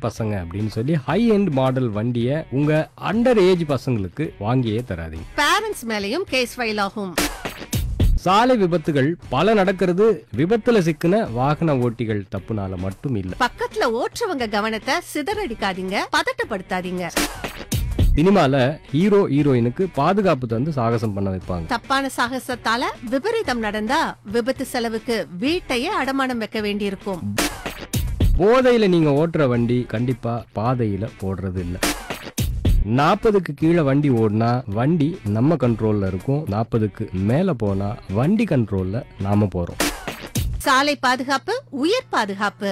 பசங்க அப்படின்னு சொல்லி ஹை எண்ட் மாடல் வண்டியை உங்க அண்டர் ஏஜ் பசங்களுக்கு வாங்கியே தராதீங்க. பேரண்ட்ஸ் மேலயும் கேஸ் ஃபைல் ஆகும். சாலை விபத்துகள் பல நடக்கிறது விபத்துல சிக்கின வாகன ஓட்டிகள் தப்புனால மட்டும் இல்ல. பக்கத்துல ஓட்டுறவங்க கவனத்தை சிதறடிக்காதீங்க, பதட்டப்படுத்தாதீங்க. சினிமால ஹீரோ ஹீரோயினுக்கு பாதுகாப்பு தந்து சாகசம் பண்ண வைப்பாங்க. தப்பான சாகசத்தால விபரீதம் நடந்தா விபத்து செலவுக்கு வீட்டையே அடமானம் வைக்க வேண்டியிருக்கும். போதையில நீங்க ஓட்டுற வண்டி கண்டிப்பா பாதையில போடுறது இல்ல. 40க்கு கீழே வண்டி ஓடினா வண்டி நம்ம கண்ட்ரோல்ல இருக்கும். 40க்கு மேல போனா வண்டி கண்ட்ரோல்ல நாம போறோம். சாலை பாதுகாப்பு உயிர் பாதுகாப்பு.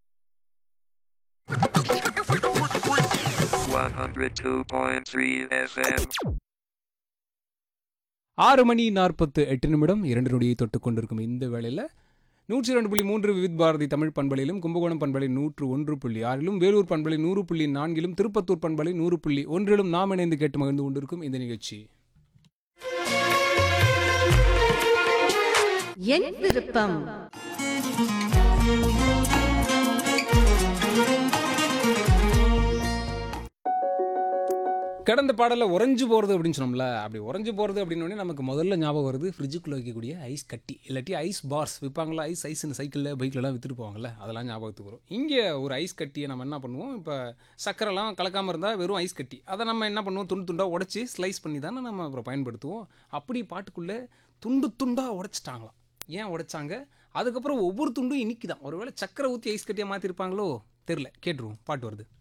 102.3 FM. 6 மணி 48 நிமிடம் 2 நொடியை தொட்டுக் கொண்டிருக்கும் இந்த வேளையில் 102.3 விவித் பாரதி தமிழ் பண்பலையிலும், கும்பகோணம் பண்பலை 101.6லும், வேலூர் பண்பலை 100.4லும், திருப்பத்தூர் பண்பலை 100.1லும் நாம் இணைந்து கேட்டு மகிழ்ந்து கொண்டிருக்கும் இந்த நிகழ்ச்சி என் விருப்பம். கடந்த பாடலில் உறைஞ்சு போகிறது அப்படின்னு சொன்னோம்ல. அப்படி உறைஞ்சு போகிறது அப்படின்னோடனே நமக்கு முதல்ல ஞாபகம் வருது ஃப்ரிட்ஜுக்குள்ளே வைக்கக்கூடிய ஐஸ் கட்டி, இல்லாட்டி ஐஸ் பார்ஸ் விற்பாங்களா, ஐஸ்னு சைக்கிளில் பைக்கிலலாம் விற்றுட்டு போவாங்கள்ல, அதெல்லாம் ஞாபகத்துக்கு வரும். இங்கே ஒரு ஐஸ் கட்டியை நம்ம என்ன பண்ணுவோம், இப்போ சக்கரைலாம் கலக்காமல் இருந்தால் வெறும் ஐஸ் கட்டி, அதை நம்ம என்ன பண்ணுவோம், துண்டு துண்டாக உடச்சி ஸ்லைஸ் பண்ணி தானே நம்ம அப்புறம் பயன்படுத்துவோம். அப்படி பாட்டுக்குள்ளே துண்டு துண்டாக உடைச்சிட்டாங்களாம். ஏன் உடைச்சாங்க? அதுக்கப்புறம் ஒவ்வொரு துண்டும் இனிக்கு தான். ஒருவேளை சக்கரை ஊற்றி ஐஸ் கட்டியாக மாற்றிருப்பாங்களோ தெரில. கேட்டுருவோம், பாட்டு வருது.